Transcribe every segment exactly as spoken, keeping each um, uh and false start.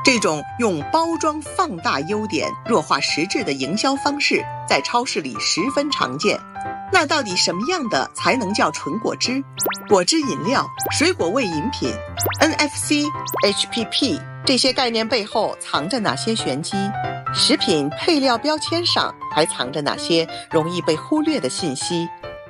这种用包装放大优点、弱化实质的营销方式，在超市里十分常见。那到底什么样的才能叫纯果汁？果汁饮料、水果味饮品、N F C、H P P 这些概念背后藏着哪些玄机？食品配料标签上还藏着哪些容易被忽略的信息？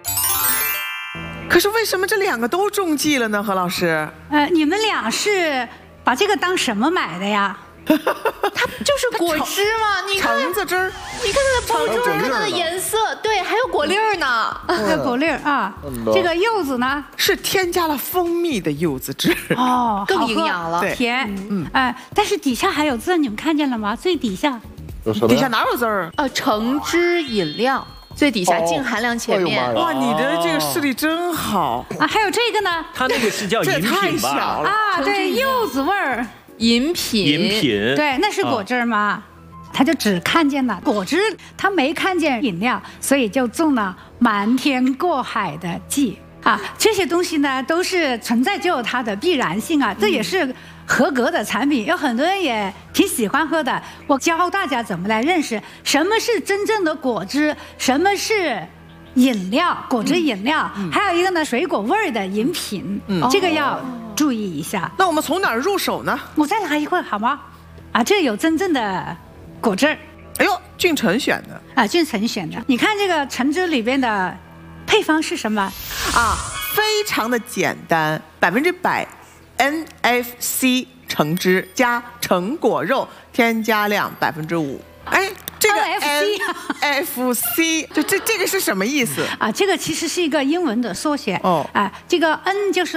可是为什么这两个都中计了呢？何老师， 呃，你们俩是把这个当什么买的呀？ 它就是果汁嘛，你看橙子汁儿， 你看它的包装，看它的颜色，对，还有果粒儿呢， 还有果粒儿啊。这个柚子呢， 是添加了蜂蜜的柚子汁哦， 更营养了， 甜。嗯，哎，但是底下还有字，你们看见了吗？最底下， 底下哪有字儿？ 呃，橙汁饮料。最底下净含量前面， 哇，你的这个视力真好啊！还有这个呢， 它那个是叫饮品吧？ 啊，对，柚子味儿饮品， 饮品， 对，那是果汁吗？他就只看见了果汁，他没看见饮料，所以就中了瞒天过海的计啊！这些东西呢，都是存在就有它的必然性啊，这也是合格的产品，有很多人也挺喜欢喝的。我教大家怎么来认识什么是真正的果汁，什么是饮料，果汁饮料，嗯、还有一个呢，水果味儿的饮品，嗯、这个要注意一下。 那我们从哪儿入手呢？ 我再来一会儿好吗？啊，这有真正的果汁。 哎呦，俊成选的啊，俊成选的。你看这个橙汁里边的配方是什么啊？非常的简单，百分之百。N F C 橙汁加橙果肉，添加量百分之五。哎，这个 N F C 就这这个是什么意思啊？这个其实是一个英文的缩写哦。啊，这个 N 就是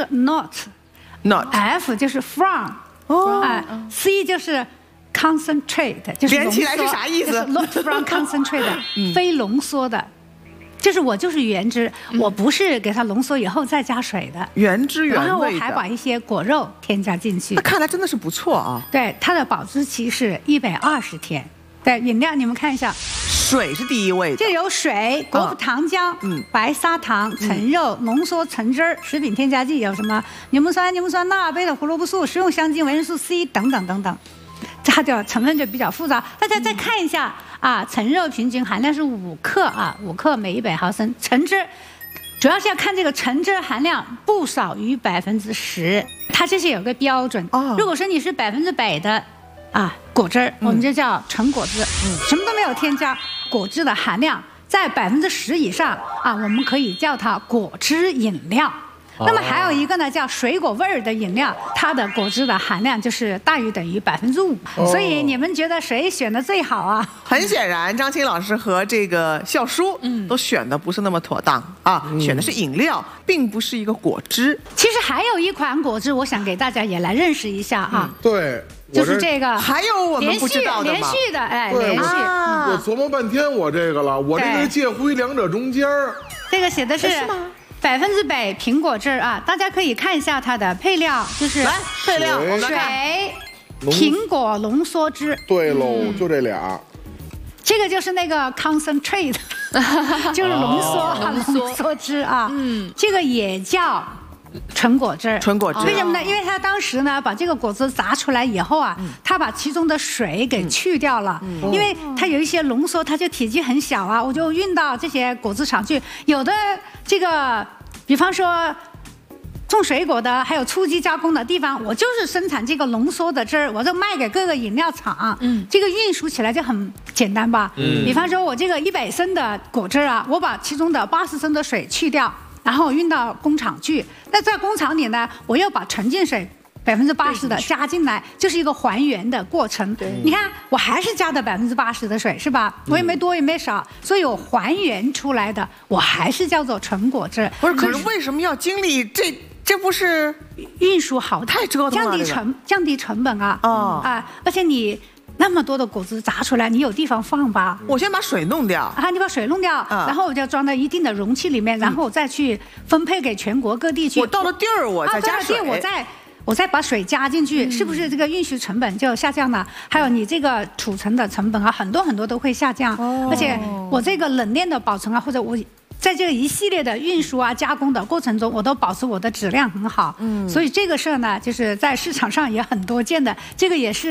not，not，F 就是 from， 哦，啊 ，C 就是 concentrate， 就是连起来是啥意思 ？Not from concentrate， 非浓缩的。就是我就是原汁，嗯、我不是给它浓缩以后再加水的， 原汁原味的。 然后我还把一些果肉添加进去。 那看来真的是不错啊。 对，它的保质期是一百二十天。对，饮料你们看一下， 水是第一位的。 这有水、果葡糖浆、嗯、白砂糖、橙肉、浓缩橙汁儿、食品添加剂有什么柠檬酸、柠檬酸钠、贝塔胡萝卜素、食用香精、维生素 C 等等等等。它的成分就比较复杂，大家再看一下啊，橙肉平均含量是五克啊，五克每一百毫升。橙汁主要是要看这个橙汁含量不少于百分之十，它这是有个标准。哦，如果说你是百分之百的啊果汁，嗯、我们就叫纯果汁，嗯，什么都没有添加，果汁的含量在百分之十以上啊，我们可以叫它果汁饮料。那么还有一个呢，叫水果味儿的饮料，它的果汁的含量就是大于等于百分之五。所以你们觉得谁选的最好啊？ 很显然，张青老师和这个笑叔，嗯，都选的不是那么妥当啊，嗯、选的是饮料，并不是一个果汁。 其实还有一款果汁，我想给大家也来认识一下啊。 嗯、对。 就是这个， 还有我们不知道的吗？连续的，哎，连续。 啊、我琢磨半天，我这个了，我这个介乎于两者中间儿。 这个写的是百分之百苹果汁啊，大家可以看一下它的配料，就是来配料， 水、苹果浓缩汁。 对喽，嗯、就这俩。 这个就是那个 concentrate， 就是浓缩啊，浓缩汁啊。嗯，这个也叫纯果汁。 纯果汁。 为什么呢？因为他当时呢把这个果汁榨出来以后啊，嗯、他把其中的水给去掉了，嗯、因为它有一些浓缩，它就体积很小啊，我就运到这些果汁厂去。有的这个，比方说种水果的，还有初级加工的地方，我就是生产这个浓缩的汁儿，我就卖给各个饮料厂。嗯，这个运输起来就很简单吧？嗯，比方说我这个一百升的果汁啊，我把其中的八十升的水去掉，然后运到工厂去。那在工厂里呢，我又把纯净水百分之八十的加进来，就是一个还原的过程。你看，我还是加的百分之八十的水，是吧？我也没多也没少，所以我还原出来的，我还是叫做纯果汁。 不是，可是为什么要经历这？这不是运输好太折腾了， 降低成降低成本啊！哦啊，而且你那么多的果汁榨出来，你有地方放吧？ 我先把水弄掉啊，你把水弄掉，嗯、然后我就装到一定的容器里面，然后我再去分配给全国各地去。 我到了地儿，我再加水， 啊、我再我再把水加进去，嗯、是不是这个运输成本就下降了？还有你这个储存的成本啊，很多很多都会下降。哦、而且我这个冷链的保存啊，或者我。在这个一系列的运输啊、加工的过程中，我都保持我的质量很好。嗯，所以这个事儿呢，就是在市场上也很多见的，这个也是。